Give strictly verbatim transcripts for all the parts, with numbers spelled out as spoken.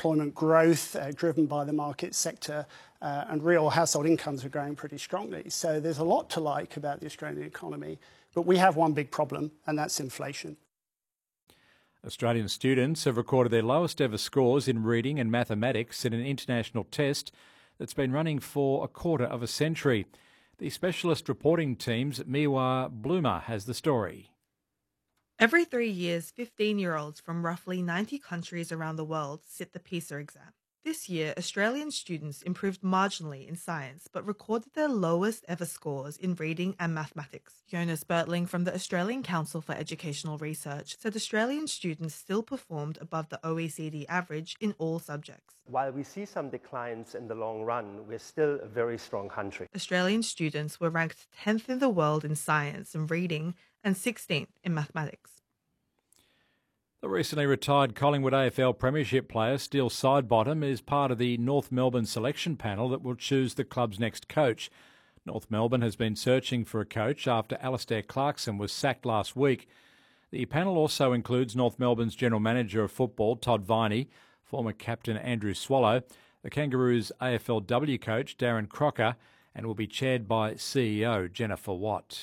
employment growth uh, driven by the market sector, uh, and real household incomes are growing pretty strongly. So there's a lot to like about the Australian economy. But we have one big problem, and that's inflation. Australian students have recorded their lowest ever scores in reading and mathematics in an international test that's been running for a quarter of a century. The specialist reporting team's Miwa Bloomer has the story. Every three years, fifteen-year-olds from roughly ninety countries around the world sit the PISA exam. This year, Australian students improved marginally in science, but recorded their lowest ever scores in reading and mathematics. Jonas Bertling from the Australian Council for Educational Research said Australian students still performed above the O E C D average in all subjects. While we see some declines in the long run, we're still a very strong country. Australian students were ranked tenth in the world in science and reading and sixteenth in mathematics. The recently retired Collingwood A F L Premiership player Steele Sidebottom is part of the North Melbourne selection panel that will choose the club's next coach. North Melbourne has been searching for a coach after Alastair Clarkson was sacked last week. The panel also includes North Melbourne's General Manager of Football, Todd Viney, former captain Andrew Swallow, the Kangaroos A F L W coach Darren Crocker, and will be chaired by C E O Jennifer Watt.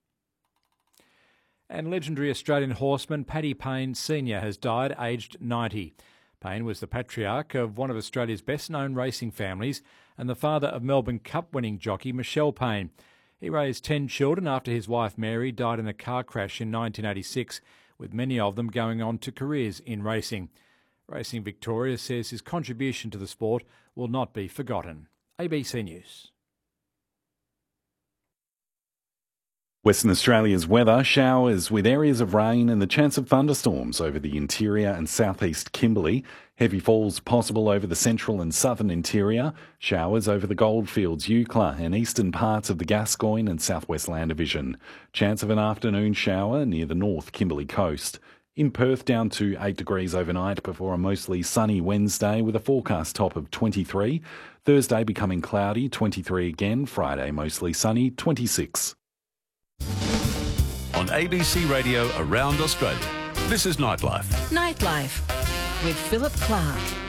And legendary Australian horseman Paddy Payne Senior has died aged ninety. Payne was the patriarch of one of Australia's best-known racing families and the father of Melbourne Cup-winning jockey Michelle Payne. He raised ten children after his wife Mary died in a car crash in nineteen eighty-six, with many of them going on to careers in racing. Racing Victoria says his contribution to the sport will not be forgotten. A B C News. Western Australia's weather, showers with areas of rain and the chance of thunderstorms over the interior and southeast Kimberley. Heavy falls possible over the central and southern interior. Showers over the Goldfields, Eucla and eastern parts of the Gascoyne and southwest Land Division. Chance of an afternoon shower near the north Kimberley coast. In Perth, down to eight degrees overnight before a mostly sunny Wednesday with a forecast top of twenty-three. Thursday becoming cloudy, twenty-three again. Friday mostly sunny, twenty-six. On A B C Radio around Australia, this is Nightlife. Nightlife with Philip Clark.